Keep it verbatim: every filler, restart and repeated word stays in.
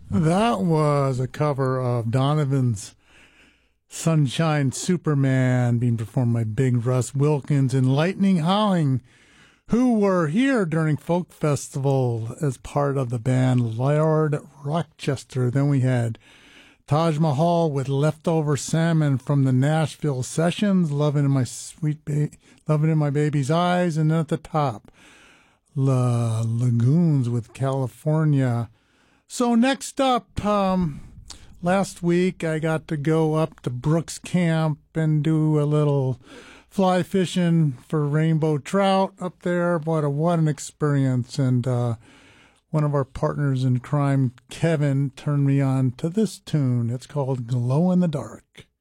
That was a cover of Donovan's Sunshine Superman being performed by Big Russ Wilkins and Lightning Howling, who were here during Folk Festival as part of the band Lord Rochester. Then we had Taj Mahal with Leftover Salmon from the Nashville Sessions, Loving in My Sweet ba- Loving in My Baby's Eyes, and then at the top, La Lagoons with California. So next up, um, last week I got to go up to Brooks Camp and do a little fly fishing for rainbow trout up there. What a what an experience! And uh, one of our partners in crime, Kevin, turned me on to this tune. It's called "Glow in the Dark."